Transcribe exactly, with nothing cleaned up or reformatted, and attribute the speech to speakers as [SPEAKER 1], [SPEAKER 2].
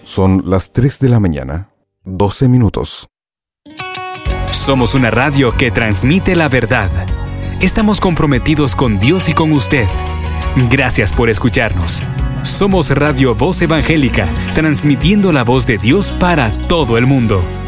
[SPEAKER 1] Son las tres de la mañana, doce minutos.
[SPEAKER 2] Somos una radio que transmite la verdad. Estamos comprometidos con Dios y con usted. Gracias por escucharnos. Somos Radio Voz Evangélica, transmitiendo la voz de Dios para todo el mundo.